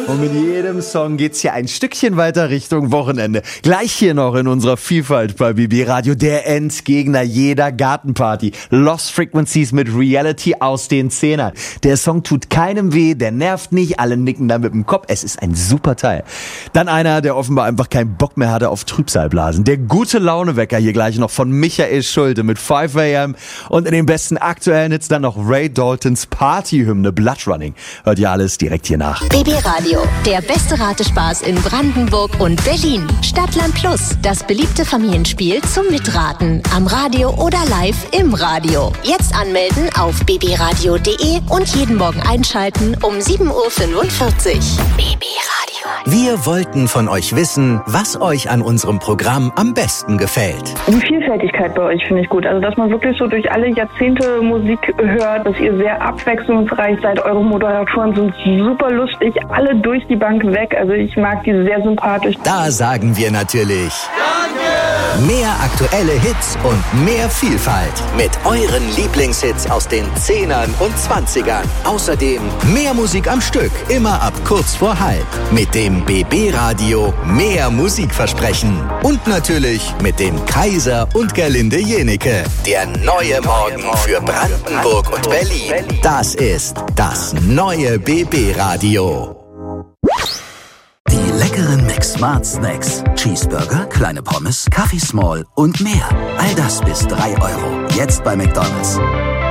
Und mit jedem Song geht's hier ein Stückchen weiter Richtung Wochenende. Gleich hier noch in unserer Vielfalt bei BB Radio der Endgegner jeder Gartenparty. Lost Frequencies mit Reality aus den Zehnern. Der Song tut keinem weh, der nervt nicht, alle nicken da mit dem Kopf. Es ist ein super Teil. Dann einer, der offenbar einfach keinen Bock mehr hatte auf Trübsalblasen. Der gute Launewecker hier gleich noch von Michael Schulte mit 5 AM und in den besten aktuellen Hits dann noch Ray Daltons Partyhymne Blood Running. Hört ihr alles direkt hier nach. BB Radio, der beste Ratespaß in Brandenburg und Berlin. Stadtland Plus, das beliebte Familienspiel zum Mitraten. Am Radio oder live im Radio. Jetzt anmelden auf bbradio.de und jeden Morgen einschalten um 7.45 Uhr. BB Radio. Wir wollten von euch wissen, was euch an unserem Programm am besten gefällt. Die Vielfältigkeit bei euch finde ich gut. Also, dass man wirklich so durch alle Jahrzehnte Musik hört, dass ihr sehr abwechslungsreich seid. Eure Moderatoren sind super lustig, alle durch die Bank weg. Also, ich mag die sehr sympathisch. Da sagen wir natürlich Danke! Mehr aktuelle Hits und mehr Vielfalt mit euren Lieblingshits aus den 10ern und 20ern. Außerdem mehr Musik am Stück, immer ab kurz vor halb. Mit dem BB Radio mehr Musikversprechen. Und natürlich mit dem Kaiser und Gerlinde Jenecke. Der neue Morgen für Brandenburg und Berlin. Das ist das neue BB Radio. Die leckeren Mix-Smart Snacks. Cheeseburger, kleine Pommes, Kaffee Small und mehr. All das bis 3 €. Jetzt bei McDonald's.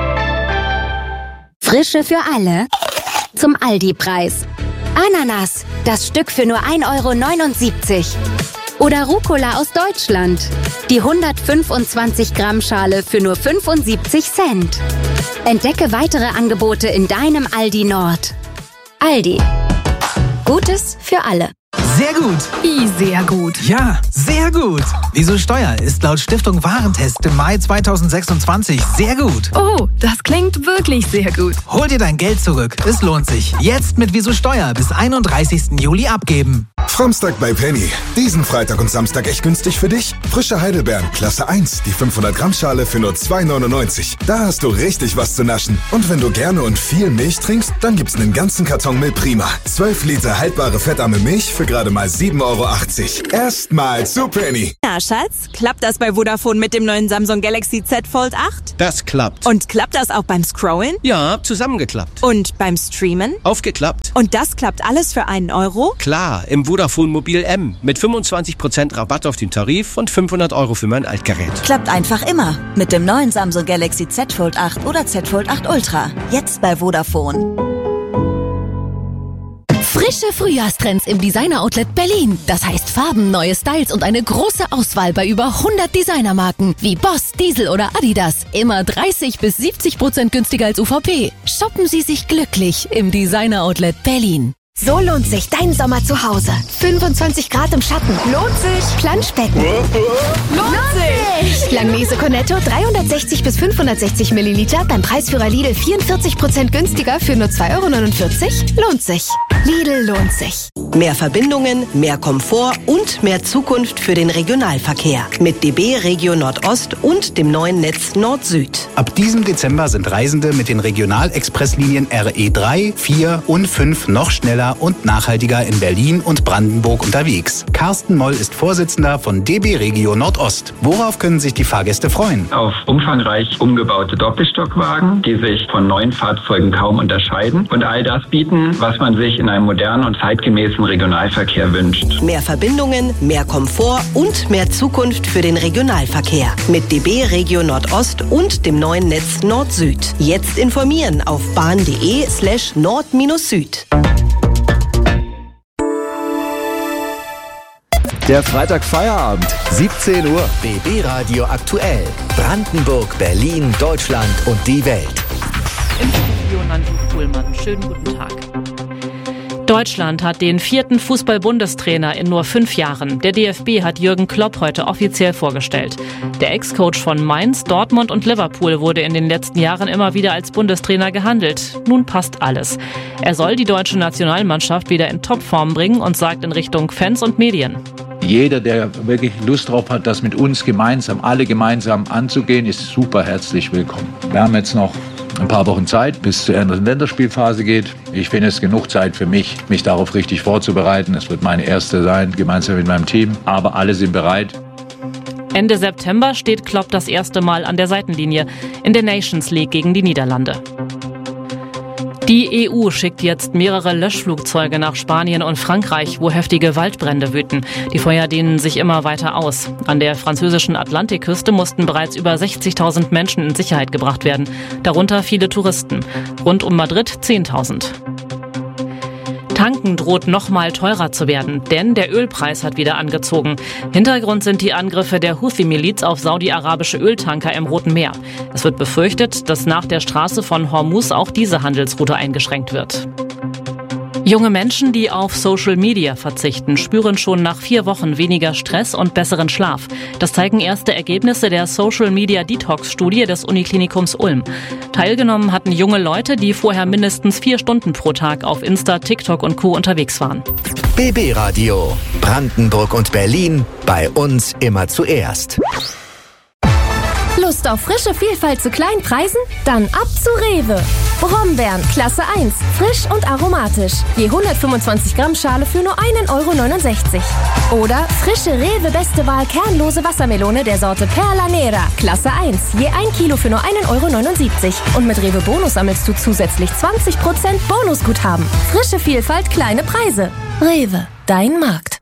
Frische für alle zum Aldi-Preis. Ananas, das Stück für nur 1,79 €. Oder Rucola aus Deutschland. Die 125 Gramm Schale für nur 75 Cent. Entdecke weitere Angebote in deinem Aldi Nord. Aldi. Gutes für alle. Sehr gut. Wie sehr gut? Ja, sehr gut. Wieso Steuer ist laut Stiftung Warentest im Mai 2026 sehr gut. Oh, das klingt wirklich sehr gut. Hol dir dein Geld zurück. Es lohnt sich. Jetzt mit Wieso Steuer bis 31. Juli abgeben. Framstag bei Penny. Diesen Freitag und Samstag echt günstig für dich. Frische Heidelbeeren, Klasse 1, die 500 Gramm Schale für nur 2,99 €. Da hast du richtig was zu naschen. Und wenn du gerne und viel Milch trinkst, dann gibt's einen ganzen Karton Milch Prima. 12 Liter haltbare fettarme Milch für gerade mal 7,80 €. Erstmal zu Penny. Na, Schatz, klappt das bei Vodafone mit dem neuen Samsung Galaxy Z Fold 8? Das klappt. Und klappt das auch beim Scrollen? Ja, zusammengeklappt. Und beim Streamen? Aufgeklappt. Und das klappt alles für 1 €? Klar, im Vodafone Mobil M mit 25% Rabatt auf den Tarif und 500 € für mein Altgerät. Klappt einfach immer mit dem neuen Samsung Galaxy Z Fold 8 oder Z Fold 8 Ultra. Jetzt bei Vodafone. Frische Frühjahrstrends im Designer-Outlet Berlin. Das heißt Farben, neue Styles und eine große Auswahl bei über 100 Designermarken wie Boss, Diesel oder Adidas. Immer 30 bis 70% günstiger als UVP. Shoppen Sie sich glücklich im Designer-Outlet Berlin. So lohnt sich dein Sommer zu Hause. 25 Grad im Schatten. Lohnt sich. Planschbecken. Lohnt sich. Langnese Cornetto 360 bis 560 Milliliter beim Preisführer Lidl 44% günstiger für nur 2,49 €. Lohnt sich. Lidl lohnt sich. Mehr Verbindungen, mehr Komfort und mehr Zukunft für den Regionalverkehr. Mit DB Regio Nordost und dem neuen Netz Nord-Süd. Ab diesem Dezember sind Reisende mit den Regionalexpresslinien RE3, 4 und 5 noch schneller und nachhaltiger in Berlin und Brandenburg unterwegs. Carsten Moll ist Vorsitzender von DB Regio Nordost. Worauf können sich die Fahrgäste freuen? Auf umfangreich umgebaute Doppelstockwagen, die sich von neuen Fahrzeugen kaum unterscheiden und all das bieten, was man sich in einem modernen und zeitgemäßen Regionalverkehr wünscht. Mehr Verbindungen, mehr Komfort und mehr Zukunft für den Regionalverkehr. Mit DB Regio Nordost und dem neuen Netz Nord-Süd. Jetzt informieren auf bahn.de/nord-süd. Der Freitag Feierabend, 17 Uhr. BB Radio aktuell. Brandenburg, Berlin, Deutschland und die Welt. Im Studio Nancy Kuhlmann. Schönen guten Tag. Deutschland hat den 4. Fußball-Bundestrainer in nur 5 Jahren. Der DFB hat Jürgen Klopp heute offiziell vorgestellt. Der Ex-Coach von Mainz, Dortmund und Liverpool wurde in den letzten Jahren immer wieder als Bundestrainer gehandelt. Nun passt alles. Er soll die deutsche Nationalmannschaft wieder in Topform bringen und sagt in Richtung Fans und Medien: Jeder, der wirklich Lust drauf hat, das mit uns gemeinsam, alle gemeinsam anzugehen, ist super herzlich willkommen. Wir haben jetzt noch ein paar Wochen Zeit, bis zur ersten Länderspielphase geht. Ich finde es genug Zeit für mich darauf richtig vorzubereiten. Es wird meine erste sein, gemeinsam mit meinem Team. Aber alle sind bereit. Ende September steht Klopp das erste Mal an der Seitenlinie in der Nations League gegen die Niederlande. Die EU schickt jetzt mehrere Löschflugzeuge nach Spanien und Frankreich, wo heftige Waldbrände wüten. Die Feuer dehnen sich immer weiter aus. An der französischen Atlantikküste mussten bereits über 60.000 Menschen in Sicherheit gebracht werden, darunter viele Touristen. Rund um Madrid 10.000. Tanken droht noch mal teurer zu werden, denn der Ölpreis hat wieder angezogen. Hintergrund sind die Angriffe der Houthi-Miliz auf saudi-arabische Öltanker im Roten Meer. Es wird befürchtet, dass nach der Straße von Hormuz auch diese Handelsroute eingeschränkt wird. Junge Menschen, die auf Social Media verzichten, spüren schon nach 4 Wochen weniger Stress und besseren Schlaf. Das zeigen erste Ergebnisse der Social Media Detox-Studie des Uniklinikums Ulm. Teilgenommen hatten junge Leute, die vorher mindestens 4 Stunden pro Tag auf Insta, TikTok und Co. unterwegs waren. BB Radio. Brandenburg und Berlin. Bei uns immer zuerst. Lust auf frische Vielfalt zu kleinen Preisen? Dann ab zu Rewe. Brombeeren, Klasse 1, frisch und aromatisch. Je 125 Gramm Schale für nur 1,69 €. Oder frische Rewe Beste Wahl kernlose Wassermelone der Sorte Perla Nera, Klasse 1, je 1 Kilo für nur 1,79 €. Und mit Rewe Bonus sammelst du zusätzlich 20% Bonusguthaben. Frische Vielfalt, kleine Preise. Rewe, dein Markt.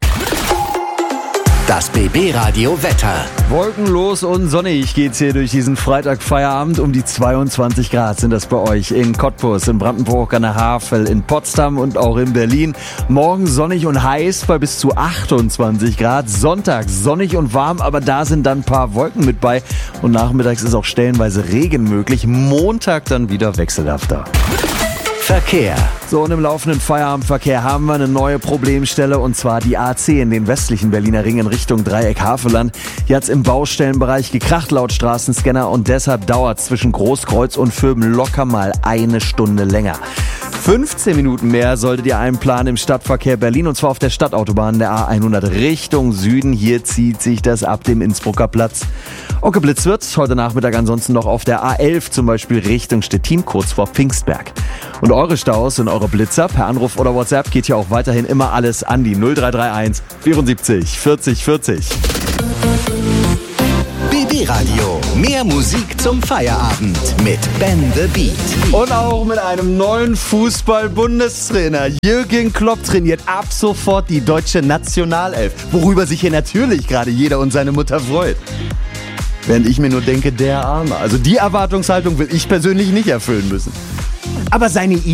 Das BB-Radio Wetter. Wolkenlos und sonnig geht's hier durch diesen Freitagfeierabend. Um die 22 Grad sind das bei euch in Cottbus, in Brandenburg an der Havel, in Potsdam und auch in Berlin. Morgen sonnig und heiß bei bis zu 28 Grad. Sonntag sonnig und warm, aber da sind dann ein paar Wolken mit bei. Und nachmittags ist auch stellenweise Regen möglich. Montag dann wieder wechselhafter. Verkehr. So, und im laufenden Feierabendverkehr haben wir eine neue Problemstelle, und zwar die A10 in den westlichen Berliner Ring in Richtung Dreieck-Havelland. Hier hat's im Baustellenbereich gekracht laut Straßenscanner, und deshalb dauert zwischen Großkreuz und Vöben locker mal 1 Stunde länger. 15 Minuten mehr solltet ihr einplanen im Stadtverkehr Berlin, und zwar auf der Stadtautobahn der A100 Richtung Süden. Hier zieht sich das ab dem Innsbrucker Platz. Geblitzt wird's heute Nachmittag ansonsten noch auf der A11, zum Beispiel Richtung Stettin, kurz vor Pfingstberg. Und eure Staus und eure Blitzer per Anruf oder WhatsApp geht ja auch weiterhin immer alles an die 0331 74 40 40. BB Radio. Mehr Musik zum Feierabend mit Ben the Beat. Und auch mit einem neuen Fußball-Bundestrainer. Jürgen Klopp trainiert ab sofort die deutsche Nationalelf, worüber sich hier natürlich gerade jeder und seine Mutter freut. Während ich mir nur denke, der Arme. Also die Erwartungshaltung will ich persönlich nicht erfüllen müssen. Aber seine